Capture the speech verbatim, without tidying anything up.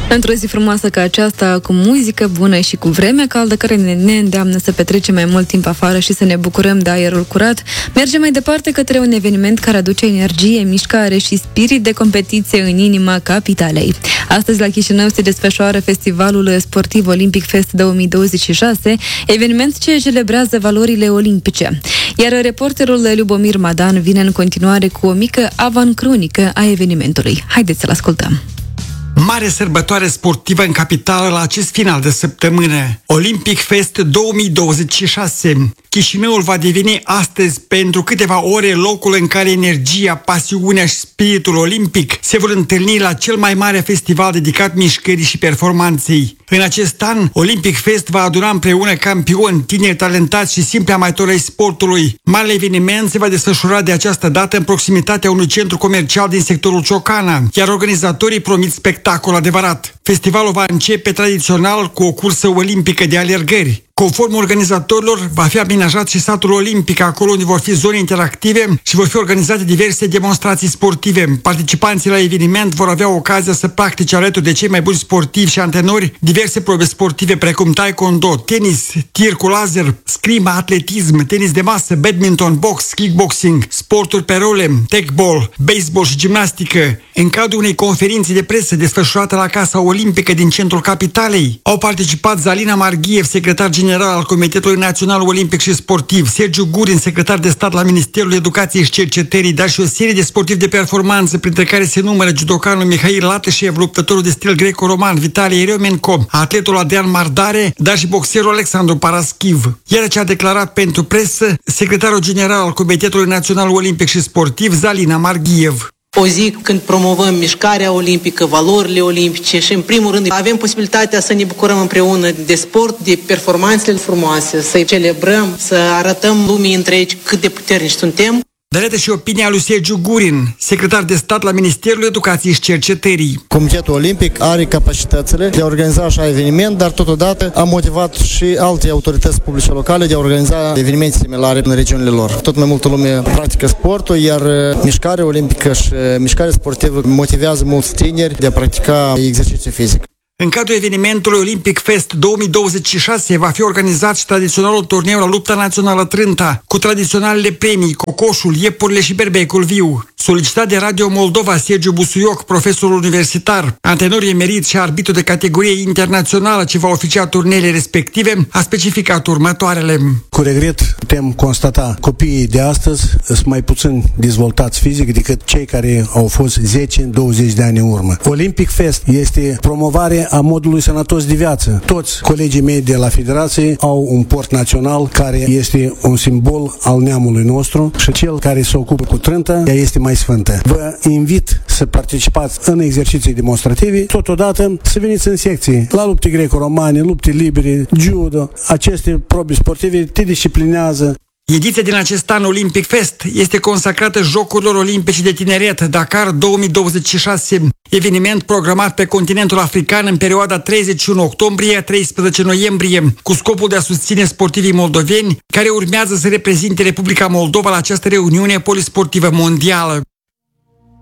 Într-o zi frumoasă ca aceasta, cu muzică bună și cu vreme caldă care ne, ne îndeamnă să petrecem mai mult timp afară și să ne bucurăm de aerul curat, mergem mai departe către un eveniment care aduce energie, mișcare și spirit de competiție în inima capitalei. Astăzi la Chișinău se desfășoară Festivalul Sportiv Olympic Fest două mii douăzeci și șase, eveniment ce celebrează valorile olimpice. Iar reporterul Lubomir Madan vine în continuare cu o mică avancronică a evenimentului. Haideți să-l ascultăm! Mare sărbătoare sportivă în capitală la acest final de săptămână. Olympic Fest două mii douăzeci și șase. Chișinăul va deveni astăzi pentru câteva ore locul în care energia, pasiunea și spiritul olimpic se vor întâlni la cel mai mare festival dedicat mișcării și performanței. În acest an, Olympic Fest va aduna împreună campioni, tineri talentați și simpli amatori ai sportului. Marele eveniment se va desfășura de această dată în proximitatea unui centru comercial din sectorul Ciocana, iar organizatorii promit spectacol adevărat. Festivalul va începe tradițional cu o cursă olimpică de alergări. Conform organizatorilor, va fi amenajat și satul olimpic, acolo unde vor fi zone interactive și vor fi organizate diverse demonstrații sportive. Participanții la eveniment vor avea ocazia să practice alături de cei mai buni sportivi și antrenori diverse probe sportive precum taekwondo, tenis, tir cu laser, scrimă, atletism, tenis de masă, badminton, box, kickboxing, sporturi pe role, techball, baseball și gimnastică. În cadrul unei conferințe de presă desfășurată la Casa Olimpică din centrul capitalei, au participat Zalina Marghiev, secretar general al Comitetului Național Olimpic și Sportiv, Sergiu Gurin, secretar de stat la Ministerul Educației și Cercetării, dar și o serie de sportivi de performanță, printre care se numără judocanul Mihail Latășev, luptătorul de stil greco-roman Vitalie Eremenko, atletul Adrian Mardare, dar și boxerul Alexandru Paraschiv. Iar ce a declarat pentru presă secretarul general al Comitetului Național Olimpic și Sportiv, Zalina Marghiev. O zi când promovăm mișcarea olimpică, valorile olimpice și, în primul rând, avem posibilitatea să ne bucurăm împreună de sport, de performanțele frumoase, să-i celebrăm, să arătăm lumii întregi cât de puternici suntem. Dar iată și opinia lui Sergiu Gurin, secretar de stat la Ministerul Educației și Cercetării. Comitetul Olimpic are capacitățile de a organiza așa eveniment, dar totodată a motivat și alte autorități publice locale de a organiza evenimente similare în regiunile lor. Tot mai multă lume practică sportul, iar mișcarea olimpică și mișcarea sportivă motivează mulți tineri de a practica exercițiu fizic. În cadrul evenimentului Olympic Fest două mii douăzeci și șase va fi organizat și tradiționalul turneu la lupta națională Trânta, cu tradiționalele premii, cocoșul, iepurile și berbecul viu. Solicitat de Radio Moldova, Sergiu Busuioc, profesor universitar, antrenor emerit și arbitru de categorie internațională ce va oficia turneele respective, a specificat următoarele. Cu regret putem constata, copiii de astăzi sunt mai puțin dezvoltați fizic decât cei care au fost zece douăzeci de ani în urmă. Olympic Fest este promovare a modului sănătos de viață. Toți colegii mei de la Federație au un port național care este un simbol al neamului nostru și cel care se ocupă cu Trânta, ea este mai sfântă. Vă invit să participați în exerciții demonstrative, totodată să veniți în secții, la lupte greco-romane, lupte libere, judo. Aceste probe sportive te disciplinează. Ediția din acest an Olympic Fest este consacrată Jocurilor Olimpice de Tineret Dakar două mii douăzeci și șase, eveniment programat pe continentul african în perioada treizeci și unu octombrie - treisprezece noiembrie, cu scopul de a susține sportivii moldoveni care urmează să reprezinte Republica Moldova la această reuniune polisportivă mondială.